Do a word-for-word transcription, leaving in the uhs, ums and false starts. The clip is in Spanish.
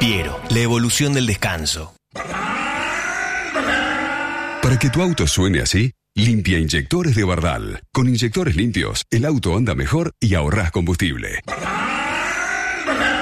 Fiero, la evolución del descanso. Para que tu auto suene así, limpia inyectores de Bardal. Con inyectores limpios, el auto anda mejor y ahorrás combustible.